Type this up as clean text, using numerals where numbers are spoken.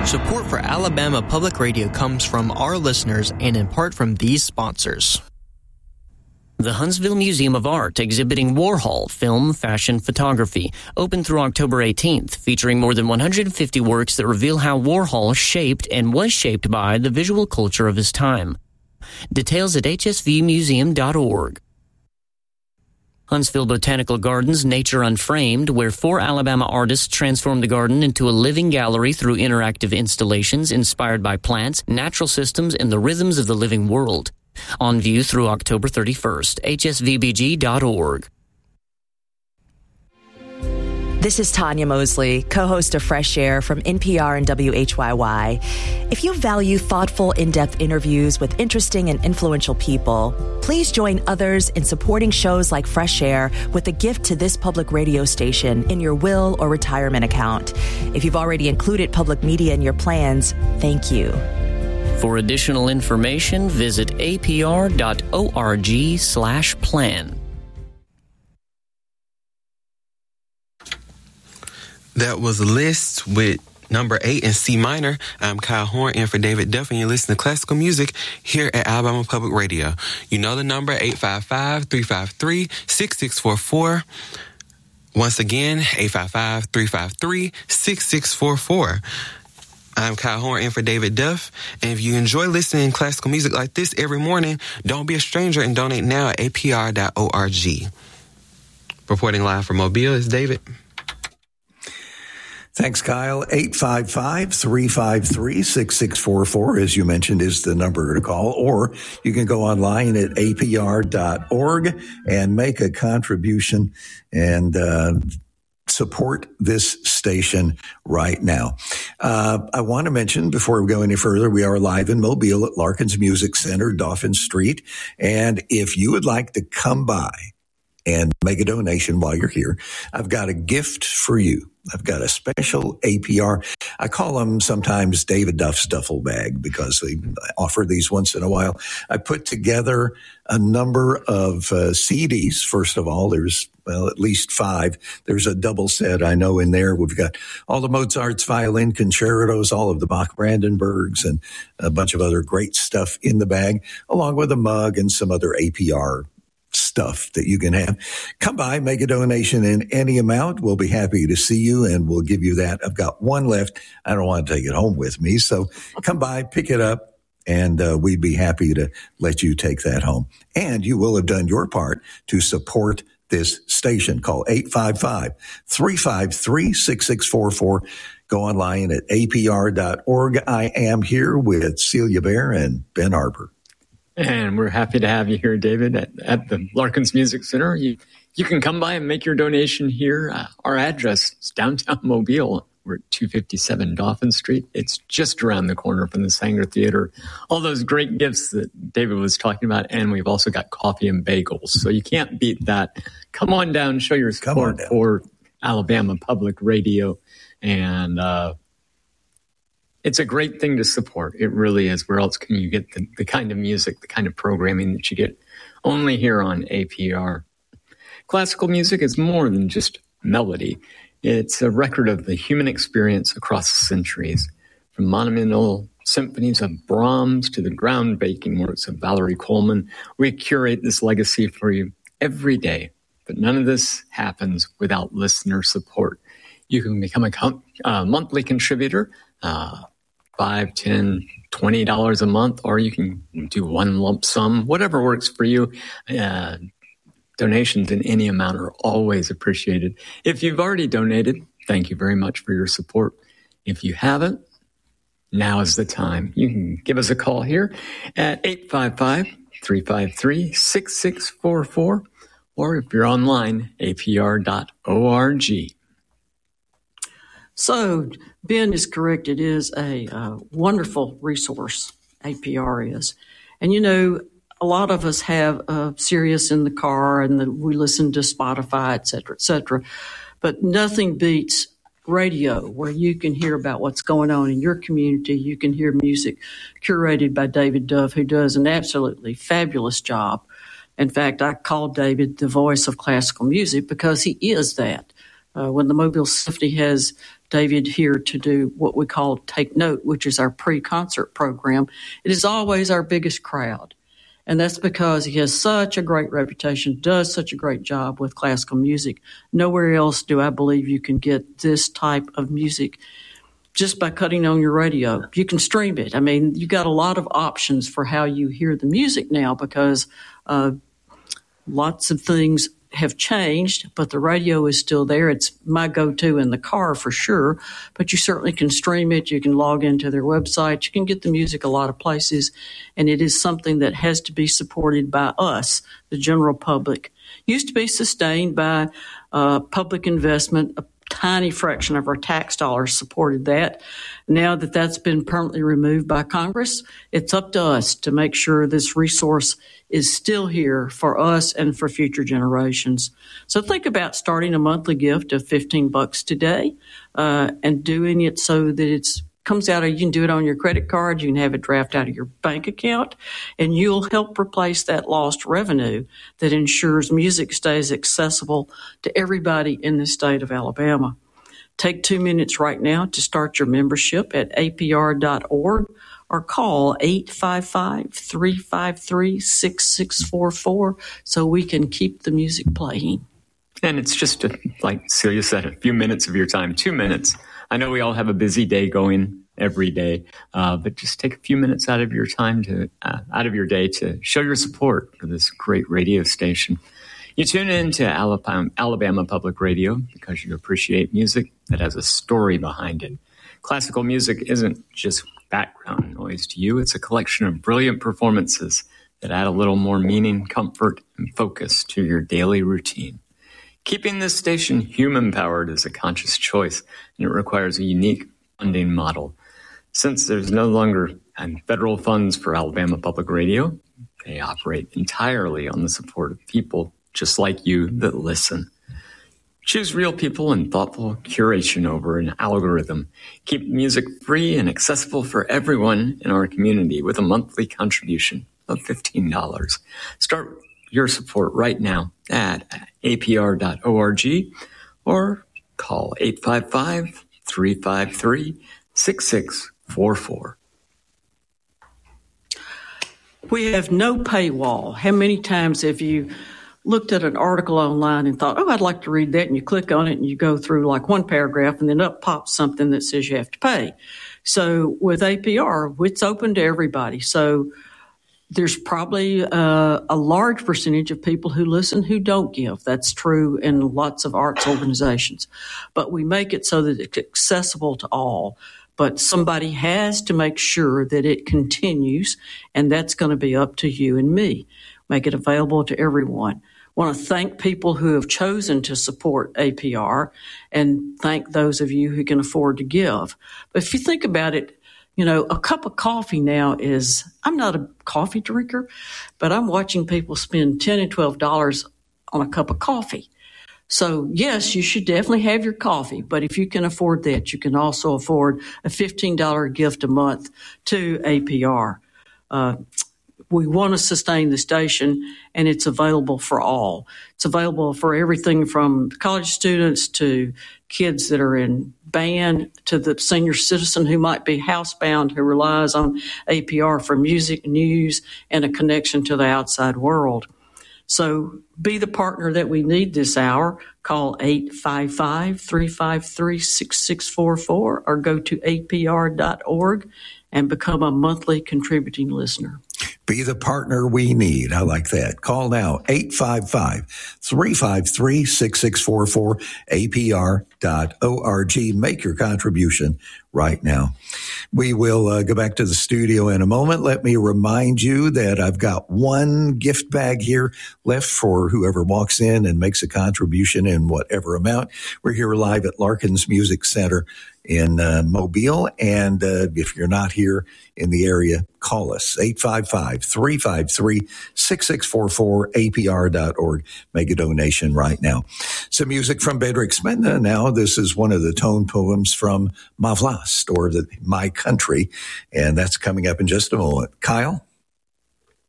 Support for Alabama Public Radio comes from our listeners and in part from these sponsors. The Huntsville Museum of Art exhibiting Warhol film, fashion, photography, open through October 18th, featuring more than 150 works that reveal how Warhol shaped and was shaped by the visual culture of his time. Details at hsvmuseum.org. Huntsville Botanical Gardens Nature Unframed, where 4 Alabama artists transformed the garden into a living gallery through interactive installations inspired by plants, natural systems, and the rhythms of the living world. On view through October 31st, hsvbg.org. This is Tanya Mosley, co-host of Fresh Air from NPR and WHYY. If you value thoughtful, in-depth interviews with interesting and influential people, please join others in supporting shows like Fresh Air with a gift to this public radio station in your will or retirement account. If you've already included public media in your plans, thank you. For additional information, visit apr.org/plan. That was Liszt with number 8 in C minor. I'm Kyle Horn in for David Duff, and you're listening to classical music here at Alabama Public Radio. You know the number, 855-353-6644. Once again, 855-353-6644. I'm Kyle Horn in for David Duff, and if you enjoy listening to classical music like this every morning, don't be a stranger and donate now at apr.org. Reporting live from Mobile is David. Thanks, Kyle. 855-353-6644, as you mentioned, is the number to call. Or you can go online at apr.org and make a contribution and support this station right now. I want to mention, before we go any further, we are live in Mobile at Larkins Music Center, Dauphin Street. And if you would like to come by and make a donation while you're here, I've got a gift for you. I've got a special APR. I call them sometimes David Duff's duffel bag because they offer these once in a while. I put together a number of CDs. First of all, there's, at least 5. There's a double set I know in there. We've got all the Mozart's violin concertos, all of the Bach Brandenburgs, and a bunch of other great stuff in the bag, along with a mug and some other APR stuff that you can have. Come by, make a donation in any amount. We'll be happy to see you, and we'll give you that. I've got one left. I don't want to take it home with me, so come by, pick it up, and we'd be happy to let you take that home. And you will have done your part to support this station. Call 855-353-6644. Go online at apr.org. I am here with Celia Bear and Ben Harper. And we're happy to have you here, David, at the Larkins Music Center. You can come by and make your donation here. Our address is downtown Mobile. We're at 257 Dauphin Street. It's just around the corner from the Sanger Theater. All those great gifts that David was talking about, and we've also got coffee and bagels. So you can't beat that. Come on down, show your support for Alabama Public Radio. And it's a great thing to support. It really is. Where else can you get the kind of music, the kind of programming that you get only here on APR? Classical music is more than just melody. It's a record of the human experience across the centuries, from monumental symphonies of Brahms to the groundbreaking works of Valerie Coleman. We curate this legacy for you every day, but none of this happens without listener support. You can become a monthly contributor, $5, $10, $20 a month, or you can do one lump sum, whatever works for you. Donations in any amount are always appreciated. If you've already donated, thank you very much for your support. If you haven't, now is the time. You can give us a call here at 855-353-6644, or if you're online, apr.org. So Ben is correct. It is a wonderful resource, APR is. And, you know, a lot of us have Sirius in the car and we listen to Spotify, et cetera, but nothing beats radio where you can hear about what's going on in your community. You can hear music curated by David Duff, who does an absolutely fabulous job. In fact, I call David the voice of classical music because he is that. When the Mobile Symphony has David here to do what we call Take Note, which is our pre-concert program. It is always our biggest crowd. And that's because he has such a great reputation, does such a great job with classical music. Nowhere else do I believe you can get this type of music just by cutting on your radio. You can stream it. I mean, you got a lot of options for how you hear the music now because lots of things have changed, but the radio is still there. It's my go-to in the car for sure, but you certainly can stream it. You can log into their website. You can get the music a lot of places, and it is something that has to be supported by us, the general public. Used to be sustained by public investment. A tiny fraction of our tax dollars supported that. Now that that's been permanently removed by Congress, it's up to us to make sure this resource is still here for us and for future generations. So think about starting a monthly gift of $15 today and doing it so that it's comes out of, you can do it on your credit card, you can have it draft out of your bank account, and you'll help replace that lost revenue that ensures music stays accessible to everybody in the state of Alabama. Take 2 minutes right now to start your membership at apr.org or call 855-353-6644 so we can keep the music playing. And it's just, like Celia said, a few minutes of your time, 2 minutes. I know we all have a busy day going every day, but just take a few minutes out of your time out of your day to show your support for this great radio station. You tune in to Alabama Public Radio because you appreciate music that has a story behind it. Classical music isn't just background noise to you. It's a collection of brilliant performances that add a little more meaning, comfort, and focus to your daily routine. Keeping this station human-powered is a conscious choice, and it requires a unique funding model. Since there's no longer federal funds for Alabama Public Radio, they operate entirely on the support of people just like you that listen. Choose real people and thoughtful curation over an algorithm. Keep music free and accessible for everyone in our community with a monthly contribution of $15. Start your support right now at apr.org or call 855-353-6644. We have no paywall. How many times have you looked at an article online and thought, oh, I'd like to read that, and you click on it and you go through like one paragraph and then up pops something that says you have to pay. So with APR, it's open to everybody. So there's probably a large percentage of people who listen who don't give. That's true in lots of arts organizations. But we make it so that it's accessible to all. But somebody has to make sure that it continues, and that's going to be up to you and me. Make it available to everyone. I want to thank people who have chosen to support APR and thank those of you who can afford to give. But if you think about it, you know, a cup of coffee now is, I'm not a coffee drinker, but I'm watching people spend $10 and $12 on a cup of coffee. So, yes, you should definitely have your coffee, but if you can afford that, you can also afford a $15 gift a month to APR. We want to sustain the station, and it's available for all. It's available for everything from college students to kids that are in band to the senior citizen who might be housebound, who relies on APR for music, news, and a connection to the outside world. So be the partner that we need this hour. Call 855-353-6644 or go to apr.org and become a monthly contributing listener. Be the partner we need. I like that. Call now, 855-353-6644, apr.org. Make your contribution right now. We will go back to the studio in a moment. Let me remind you that I've got one gift bag here left for whoever walks in and makes a contribution in whatever amount. We're here live at Larkins Music Center in Mobile. And if you're not here in the area, call us, 855-353-6644, apr.org. Make a donation right now. Some music from Bedřich Smetana now. This is one of the tone poems from Ma Vlast, or My Country, and that's coming up in just a moment. Kyle?